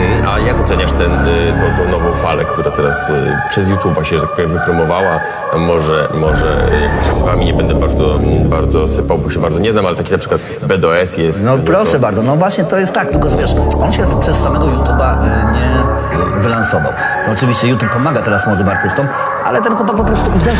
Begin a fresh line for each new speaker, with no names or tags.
A jak oceniasz tą nową falę, która teraz przez YouTube'a się, że tak powiem, wypromowała? Może jakoś z wami nie będę bardzo sypał, bo się bardzo nie znam, ale taki na przykład BDS jest...
No proszę bardzo, no właśnie to jest tak, tylko że wiesz, on się przez samego YouTube'a nie wylansował. No, oczywiście YouTube pomaga teraz młodym artystom, ale ten chłopak po prostu uderzył